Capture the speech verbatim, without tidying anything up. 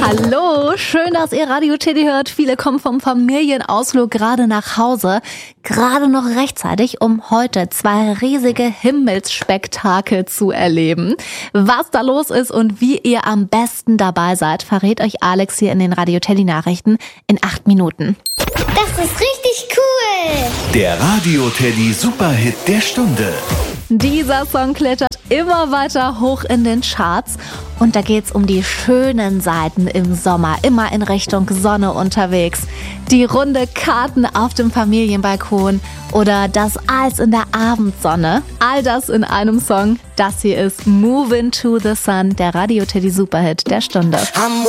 Hallo, schön, dass ihr Radio Teddy hört. Viele kommen vom Familienausflug gerade nach Hause. Gerade noch rechtzeitig, um heute zwei riesige Himmelsspektakel zu erleben. Was da los ist und wie ihr am besten dabei seid, verrät euch Alex hier in den Radio Teddy Nachrichten in acht Minuten. Das ist richtig cool! Der Radio Teddy Superhit der Stunde. Dieser Song klettert immer weiter hoch in den Charts und da geht's um die schönen Seiten im Sommer, immer in Richtung Sonne unterwegs. Die runde Karten auf dem Familienbalkon oder das Eis in der Abendsonne. All das in einem Song. Das hier ist Movin' to the Sun, der Radio Teddy Superhit der Stunde.